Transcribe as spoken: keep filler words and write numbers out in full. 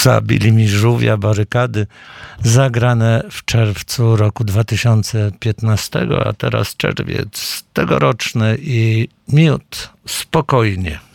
Zabili mi żółwia, barykady, zagrane w czerwcu roku dwa tysiące piętnastego, a teraz czerwiec tegoroczny i miód spokojnie.